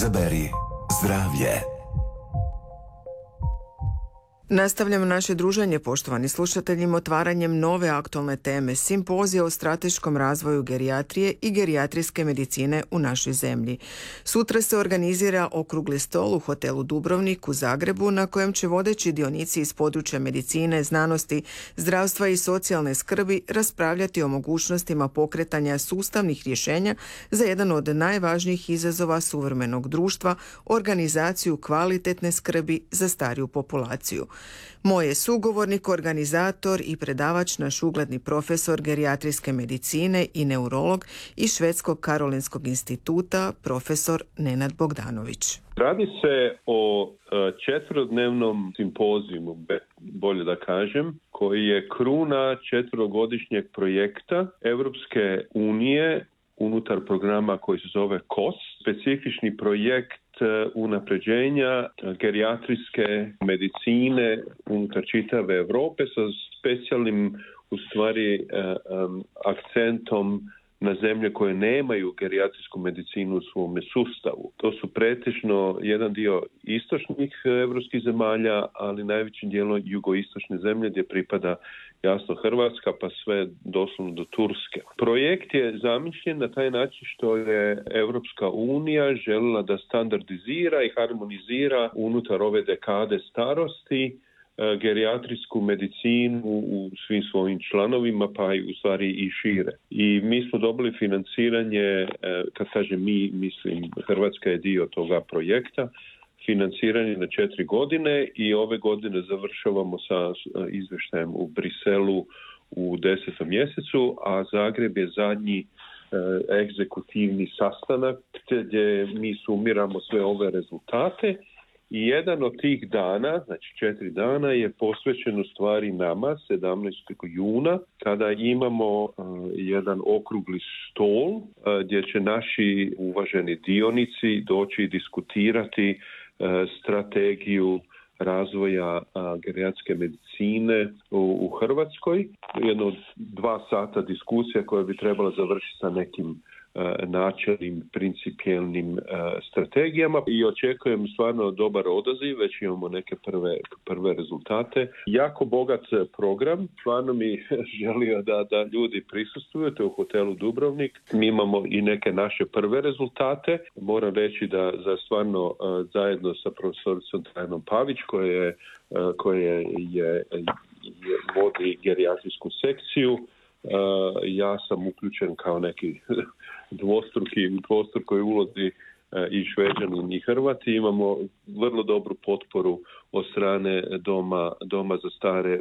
Izaberi zdravlje. Nastavljamo naše druženje, poštovani slušateljima, otvaranjem nove aktualne teme simpozija o strateškom razvoju gerijatrije i gerijatrijske medicine u našoj zemlji. Sutra se organizira okrugli stol u hotelu Dubrovnik u Zagrebu na kojem će vodeći dionici iz područja medicine, znanosti, zdravstva i socijalne skrbi raspravljati o mogućnostima pokretanja sustavnih rješenja za jedan od najvažnijih izazova suvremenog društva, organizaciju kvalitetne skrbi za stariju populaciju. Moj je sugovornik, organizator i predavač, naš ugledni profesor gerijatrijske medicine i neurolog iz Švedskog Karolinskog instituta, profesor Nenad Bogdanović. Radi se o četverodnevnom simpozijumu, bolje da kažem, koji je kruna četverogodišnjeg projekta Europske unije unutar programa koji se zove COS, specifični projekt unapređenja gerijatrijske medicine unutar čitave Europe sa specijalnim u stvari akcentom na zemlje koje nemaju gerijatrijsku medicinu u svome sustavu. To su pretežno jedan dio istočnih evropskih zemalja, ali najvećim dijelom jugoistočne zemlje gdje pripada jasno Hrvatska pa sve doslovno do Turske. Projekt je zamišljen na taj način što je Europska unija željela da standardizira i harmonizira unutar ove dekade starosti gerijatrijsku medicinu u svim svojim članovima, pa i u stvari i šire. I mi smo dobili financiranje, kad kažem mi, mislim Hrvatska je dio toga projekta, financiranje na 4 godine i ove godine završavamo sa izvještajem u Briselu u 10. mjesecu, a Zagreb je zadnji egzekutivni sastanak gdje mi sumiramo sve ove rezultate. I jedan od tih dana, znači 4 dana, je posvećen u stvari nama, 17. juna, kada imamo jedan okrugli stol gdje će naši uvaženi dionici doći i diskutirati strategiju razvoja gerijatrijske medicine u Hrvatskoj. Jedno od 2 sata diskusija koja bi trebala završiti sa nekim načelnim, principijelnim strategijama i očekujem stvarno dobar odaziv, već imamo neke prve rezultate. Jako bogat program, stvarno mi želio da ljudi prisustvuju, to je u hotelu Dubrovnik. Mi imamo i neke naše prve rezultate. Moram reći da stvarno zajedno sa profesoricom Trajanom Pavić koje je vodi gerijatrijsku sekciju, ja sam uključen kao neki dvostrukoj ulozi i Šveđani i Hrvati. Imamo vrlo dobru potporu od strane doma za stare,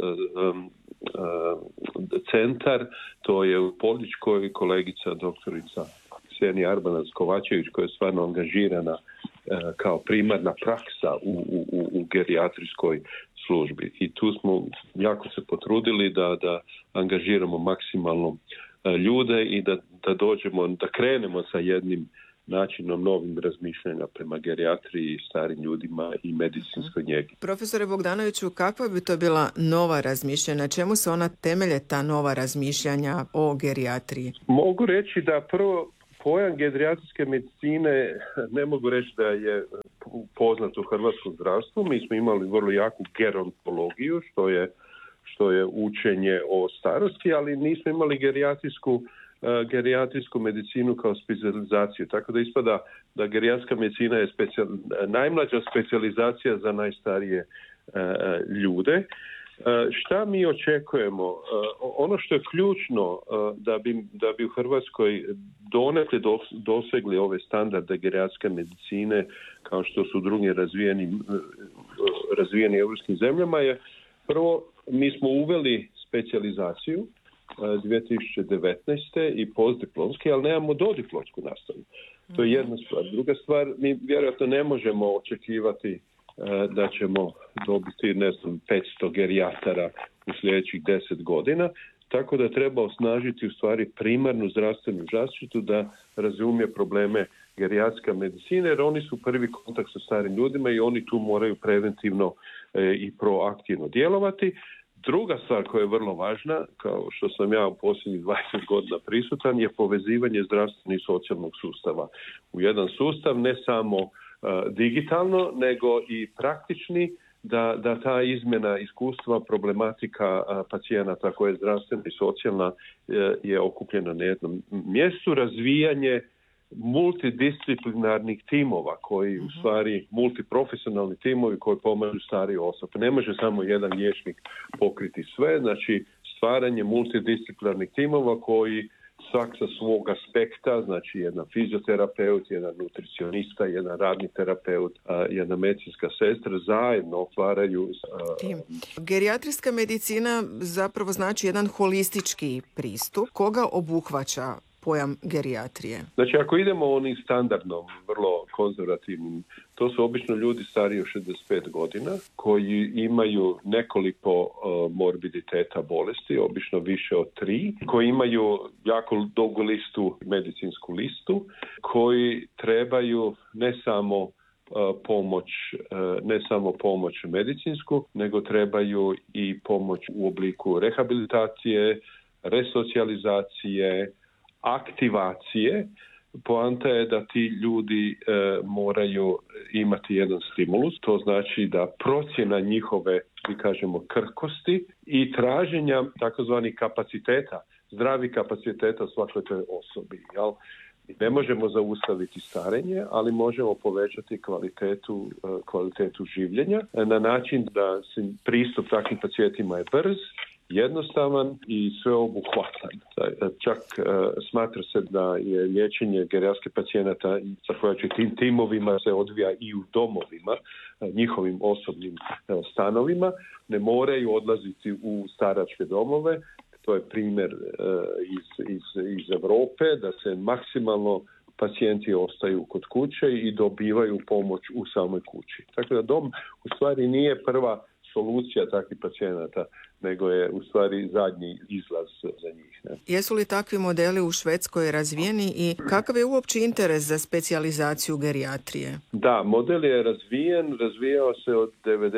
centar, to je u Poljičkoj kolegica doktorica Ksenija Arbanac-Kovačević koja je stvarno angažirana kao primarna praksa u gerijatrijskoj službi. I tu smo jako se potrudili da angažiramo maksimalno ljude i da dođemo, da krenemo sa jednim načinom novim razmišljanja prema gerijatriji, starim ljudima i medicinskoj njegi. Profesore Bogdanoviću, kakva bi to bila nova razmišljanja? Čemu se ona temelje, ta nova razmišljanja o gerijatriji? Mogu reći da prvo pojam gerijatrijske medicine ne mogu reći da je poznat u hrvatskom zdravstvu. Mi smo imali vrlo jaku gerontologiju, što je učenje o starosti, ali nismo imali gerijatrijsku medicinu kao specijalizaciju. Tako da ispada da gerijatrijska medicina je najmlađa specijalizacija za najstarije ljude. Šta mi očekujemo? Ono što je ključno da bi u Hrvatskoj donekle dosegli ove standarde gerijatrijske medicine kao što su u drugim razvijeni europskim zemljama je prvo, mi smo uveli specijalizaciju 2019. i postdiplomski, ali nemamo dodiplomsku nastavu. To je jedna stvar. Druga stvar, mi vjerojatno ne možemo očekivati da ćemo dobiti 500 gerijatara u sljedećih 10 godina, tako da treba osnažiti u stvari primarnu zdravstvenu zaštitu da razumije probleme gerijatrijske medicine, jer oni su prvi kontakt sa starim ljudima i oni tu moraju preventivno i proaktivno djelovati. Druga stvar koja je vrlo važna, kao što sam ja u posljednjih 20 godina prisutan, je povezivanje zdravstvenog i socijalnog sustava u jedan sustav, ne samo digitalno, nego i praktični, da ta izmjena iskustva, problematika pacijenata koja je zdravstvena i socijalna je okupljena na jednom mjestu, razvijanje multidisciplinarnih timova koji u stvari multiprofesionalni timovi koji pomažu starije osobe. Ne može samo jedan liječnik pokriti sve, znači stvaranje multidisciplinarnih timova koji svak sa svog aspekta, znači jedan fizioterapeut, jedan nutricionista, jedan radni terapeut, jedna medicinska sestra zajedno otvaraju tim. Gerijatrijska medicina zapravo znači jedan holistički pristup. Koga obuhvaća pojam gerijatrije? Znači, ako idemo onim standardnom, vrlo konzervativnim, to su obično ljudi stariji od 65 godina koji imaju nekoliko morbiditeta bolesti, obično više od 3, koji imaju jako dugu medicinsku listu, koji trebaju ne samo pomoć medicinsku, nego trebaju i pomoć u obliku rehabilitacije, resocijalizacije, aktivacije. Poanta je da ti ljudi moraju imati jedan stimulus, to znači da procjena njihove, mi kažemo, krhkosti i traženja takozvanih kapaciteta, zdravih kapaciteta svakoj toj osobi. Jel? Ne možemo zaustaviti starenje, ali možemo povećati kvalitetu življenja na način da pristup takvim pacijentima je brz, jednostavan i sveobuhvatan. Čak smatra se da je liječenje gerijatrijskih pacijenata zahvaljujući tim timovima se odvija i u domovima, njihovim osobnim stanovima. Ne moraju odlaziti u staračke domove. To je primjer iz Europe, da se maksimalno pacijenti ostaju kod kuće i dobivaju pomoć u samoj kući. Tako da dom u stvari nije prva solucija takvih pacijenata, nego je u stvari zadnji izlaz za njih. Ne? Jesu li takvi modeli u Švedskoj razvijeni i kakav je uopće interes za specijalizaciju gerijatrije? Da, model je razvijao se od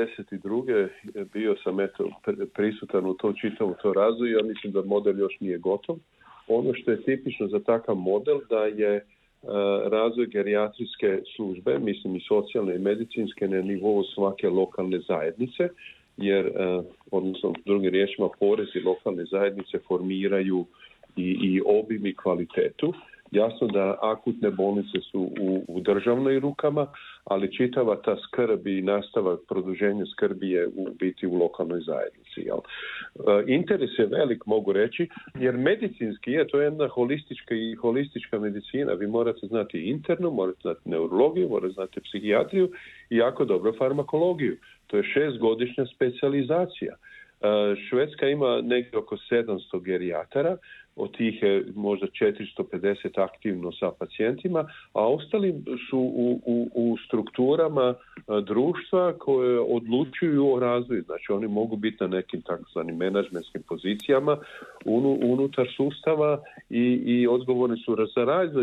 1992. Bio sam prisutan u to čitavu to razvoju, ja mislim da model još nije gotov. Ono što je tipično za takav model da je razvoj gerijatrijske službe, mislim i socijalne i medicinske, na nivou svake lokalne zajednice, jer, odnosno drugim riječima, porezi lokalne zajednice formiraju i obim i kvalitetu. Jasno da akutne bolnice su u državnoj rukama, ali čitava ta skrb i nastavak produženja skrbi je u biti u lokalnoj zajednici. Jel? Interes je velik, mogu reći, jer medicinski to je jedna holistička medicina. Vi morate znati internu, morate znati neurologiju, morate znati psihijatriju i jako dobro farmakologiju. To je 6-godišnja specijalizacija. Švedska ima negdje oko 700 gerijatara, od tih je možda 450 aktivno sa pacijentima, a ostali su u strukturama društva koje odlučuju o razvoju. Znači oni mogu biti na nekim takozvanim menadžmentskim pozicijama unutar sustava i odgovorni su za razvoj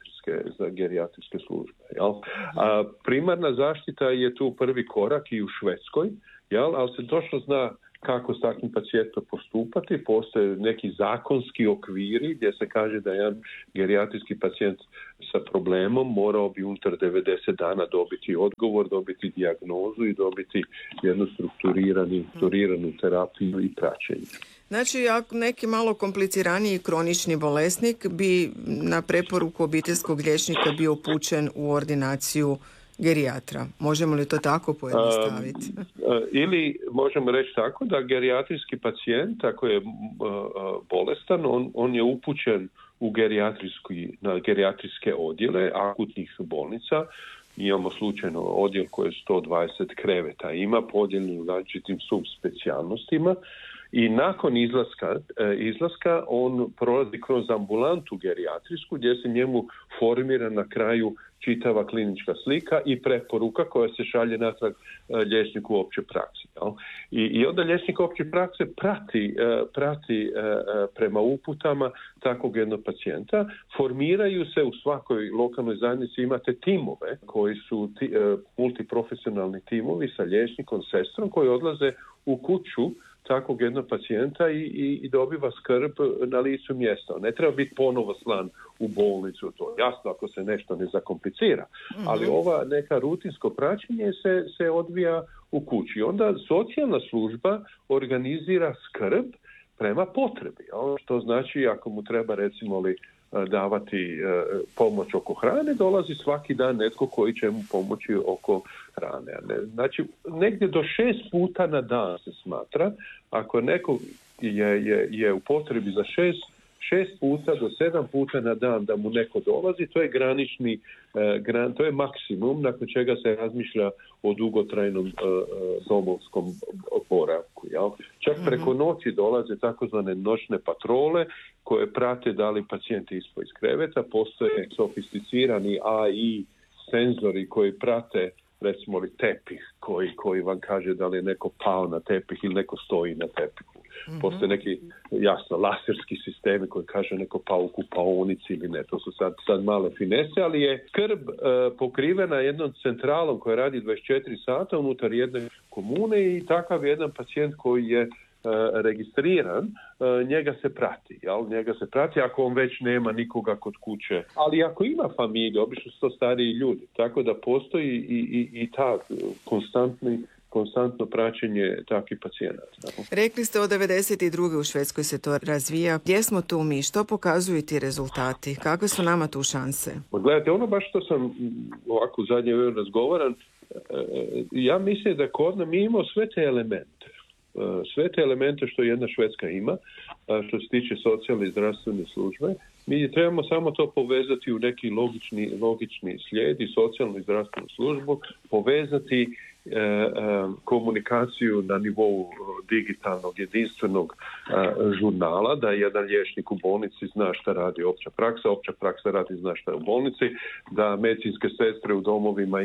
gerijatrijske službe. Jel? A primarna zaštita je tu prvi korak i u Švedskoj, jel? Ali se točno zna kako s takvim pacijentom postupati. Postoje neki zakonski okviri gdje se kaže da jedan gerijatrijski pacijent sa problemom morao bi unutar 90 dana dobiti odgovor, dobiti dijagnozu i dobiti jednu strukturiranu terapiju i praćenje. Znači, ako neki malo kompliciraniji kronični bolesnik bi na preporuku obiteljskog liječnika bio upućen u ordinaciju gerijatra. Možemo li to tako pojednostaviti? Ili možemo reći tako da gerijatrijski pacijent, ako je bolestan, on je upućen na gerijatrijske odjele akutnih bolnica. Imamo slučajno odjel koji je 120 kreveta. Ima podijeljeni u različitim subspecijalnostima i nakon izlaska on prolazi kroz ambulantu gerijatrijsku gdje se njemu formira na kraju čitava klinička slika i preporuka koja se šalje natrag liječniku opće prakse. I onda liječnik opće prakse prati prema uputama takvog jednog pacijenta. Formiraju se u svakoj lokalnoj zajednici, imate timove koji su multiprofesionalni timovi sa liječnikom, sestrom koji odlaze u kuću takvog jednog pacijenta i dobiva skrb na licu mjesta. Ne treba biti ponovo slan u bolnicu, to jasno ako se nešto ne zakomplicira, ali ova neka rutinsko praćenje se odvija u kući. Onda socijalna služba organizira skrb prema potrebi, što znači ako mu treba recimo davati pomoć oko hrane, dolazi svaki dan netko koji će mu pomoći oko hrane. Znači, negdje do 6 puta na dan se smatra, ako neko je u potrebi za 6 puta do 7 puta na dan da mu neko dolazi, to je granični, to je maksimum nakon čega se razmišlja o dugotrajnom domovskom boravku. Čak preko noći dolaze takozvane noćne patrole koje prate da li pacijenti ispao iz kreveta, postoje sofisticirani AI senzori koji prate recimo tepih koji vam kaže da li je neko pao na tepih ili neko stoji na tepihu. Postoje neki, jasno, laserski sistemi koji kaže neko pao u kupaonici ili ne. To su sad male finese, ali je skrb pokrivena jednom centralom koja radi 24 sata unutar jedne komune i takav jedan pacijent koji je registriran, njega se prati. Njega se prati ako on već nema nikoga kod kuće. Ali ako ima familiju, obično su to stariji ljudi. Tako da postoji i ta konstantno praćenje takvih pacijenata. Rekli ste od 92. u Švedskoj se to razvija. Gdje smo tu mi? Što pokazuju ti rezultati? Kakve su nama tu šanse? Gledajte, ono baš što sam ovako u zadnje vrijeme razgovaran, ja mislim da kod nas mi imamo sve te elemente. Sve te elemente što jedna Švedska ima, što se tiče socijalne i zdravstvene službe, mi trebamo samo to povezati u neki logični slijed i socijalnu i zdravstvenu službu, povezati komunikaciju na nivou digitalnog jedinstvenog žurnala, da jedan liječnik u bolnici zna šta radi opća praksa zna šta je u bolnici, da medicinske sestre u domovima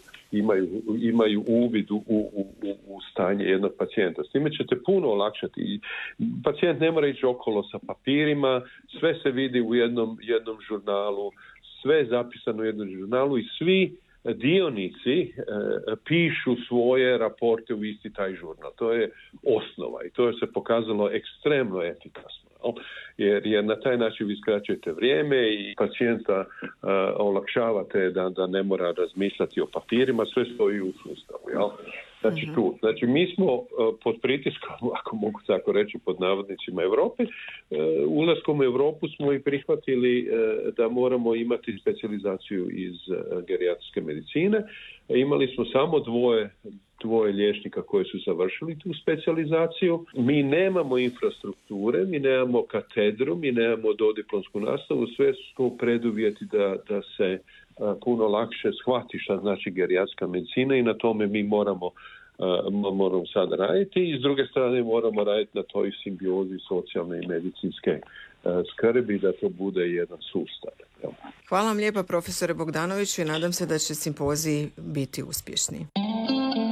imaju uvid u stanje jednog pacijenta. S time ćete puno olakšati. Pacijent ne mora ići okolo sa papirima, sve se vidi u jednom žurnalu, sve je zapisano u jednom žurnalu i svi dionici pišu svoje raporte u isti taj žurnal. To je osnova i to je se pokazalo ekstremno efikasno. Jer na taj način vi skraćujete vrijeme i pacijenta olakšavate da ne mora razmišljati o papirima, sve stoji u sustavu. Znači mi smo pod pritiskom, ako mogu tako reći, pod navodnicima Europe, ulaskom u Europu smo i prihvatili da moramo imati specijalizaciju iz gerijatrijske medicine. Imali smo samo dvoje liječnika koji su završili tu specijalizaciju. Mi nemamo infrastrukture, mi nemamo katedru, mi nemamo dodiplomsku nastavu, sve su preduvjeti da se puno lakše shvati šta znači gerijatrijska medicina i na tome mi moramo sad raditi i s druge strane moramo raditi na toj simbiozi socijalne i medicinske skrbi da to bude jedan sustav. Hvala vam lijepa profesore Bogdanoviću i nadam se da će simpoziji biti uspješni.